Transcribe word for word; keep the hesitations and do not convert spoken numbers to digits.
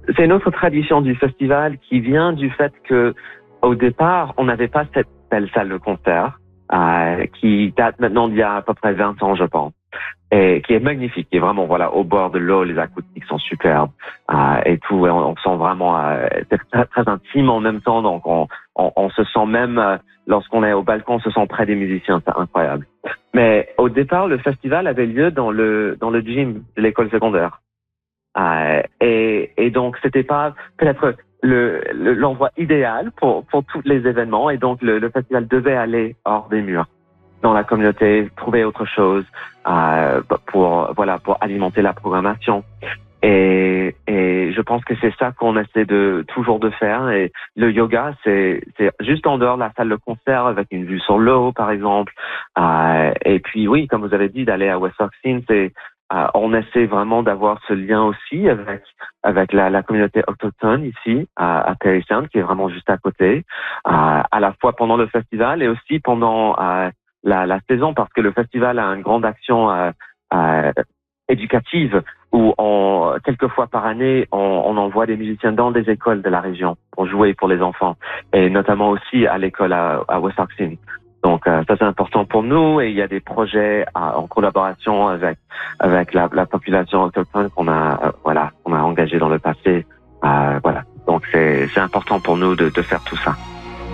c'est une autre tradition du festival qui vient du fait que, au départ, on n'avait pas cette belle salle de concert, euh, qui date maintenant d'il y a à peu près vingt ans, je pense. Et qui est magnifique, qui est vraiment, voilà, au bord de l'eau, les acoustiques sont superbes, euh, et tout, et on, on sent vraiment, euh, c'est très, très intime en même temps, donc on, on, on se sent même, euh, lorsqu'on est au balcon, on se sent près des musiciens, c'est incroyable. Mais au départ, le festival avait lieu dans le, dans le gym de l'école secondaire. Euh, et, et donc, c'était pas peut-être le, le, l'endroit idéal pour, pour tous les événements, et donc le, le festival devait aller hors des murs, dans la communauté, trouver autre chose euh, pour voilà pour alimenter la programmation. Et, et je pense que c'est ça qu'on essaie de toujours de faire. Et le yoga, c'est c'est juste en dehors de la salle de concert avec une vue sur l'eau, par exemple. Euh, et puis oui, comme vous avez dit, d'aller à West Oxine, c'est euh, on essaie vraiment d'avoir ce lien aussi avec avec la, la communauté autochtone ici à, à Parry Sound, qui est vraiment juste à côté, euh, à la fois pendant le festival et aussi pendant euh, La, la saison, parce que le festival a une grande action euh, euh, éducative où on, quelques fois par année, on, on envoie des musiciens dans des écoles de la région pour jouer pour les enfants, et notamment aussi à l'école à, à West Oxine. Donc euh, ça c'est important pour nous, et il y a des projets à, en collaboration avec avec la, la population autochtone qu'on a euh, voilà qu'on a engagé dans le passé. Euh, voilà, donc c'est c'est important pour nous de, de faire tout ça.